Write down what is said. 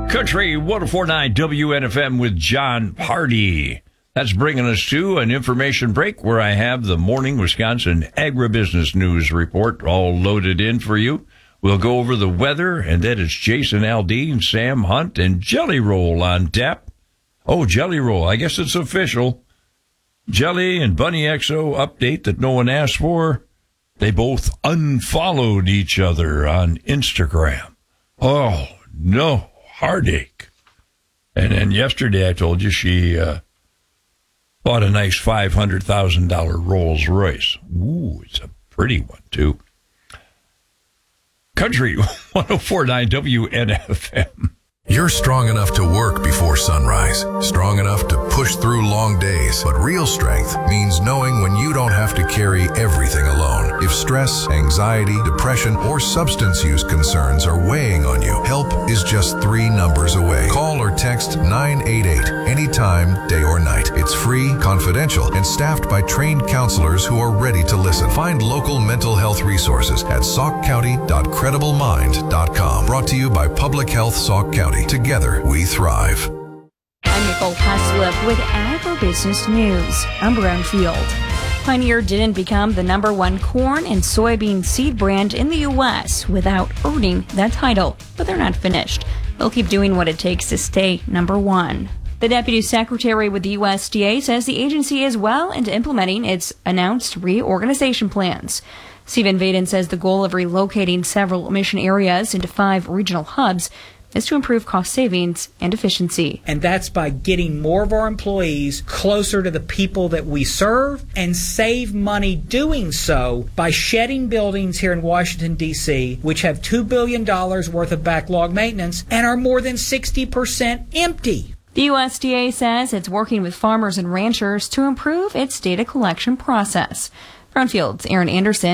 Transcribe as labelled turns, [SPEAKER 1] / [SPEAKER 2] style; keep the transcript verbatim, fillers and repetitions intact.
[SPEAKER 1] Country one oh four point nine W N F M with John Party. That's bringing us to an information break where I have the Morning Wisconsin Agribusiness News Report all loaded in for you. We'll go over the weather, and then it's Jason Aldean, Sam Hunt, and Jelly Roll on tap. Oh, Jelly Roll, I guess it's official. Jelly and Bunny X O update that no one asked for. They both unfollowed each other on Instagram. Oh, no. Heartache. And then yesterday I told you she uh, bought a nice five hundred thousand dollars Rolls Royce. Ooh, it's a pretty one, too. Country one oh four point nine W N F M.
[SPEAKER 2] You're strong enough to work before sunrise, strong enough to push through long days. But real strength means knowing when you don't have to carry everything alone. If stress, anxiety, depression, or substance use concerns are weighing on you, help is just three numbers away. Call or text nine eight eight anytime, day or night. It's free, confidential, and staffed by trained counselors who are ready to listen. Find local mental health resources at sauk county dot credible mind dot com. Brought to you by Public Health Sauk County. Together, we thrive.
[SPEAKER 3] I'm Nicole Haslip with Agribusiness News. I'm Brownfield. Pioneer didn't become the number one corn and soybean seed brand in the U S without earning that title, but they're not finished. They'll keep doing what it takes to stay number one. The Deputy Secretary with the U S D A says the agency is well into implementing its announced reorganization plans. Stephen Vaden says the goal of relocating several mission areas into five regional hubs is to improve cost savings and efficiency.
[SPEAKER 4] And that's by getting more of our employees closer to the people that we serve and save money doing so by shedding buildings here in Washington, D C, which have two billion dollars worth of backlog maintenance and are more than sixty percent empty.
[SPEAKER 3] The U S D A says it's working with farmers and ranchers to improve its data collection process. Brownfield's Aaron Anderson.